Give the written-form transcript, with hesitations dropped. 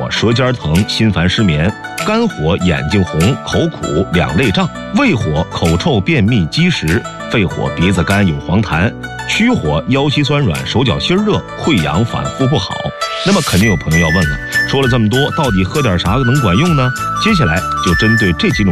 舌尖疼、心烦失眠；肝火眼睛红、口苦、两肋胀；胃火口臭、便秘、积食；肺火鼻子干、有黄痰；虚火腰膝酸软、手脚心热、溃疡反复不好。那么肯定有朋友要问了，说了这么多，到底喝点啥能管用呢？接下来就针对这几种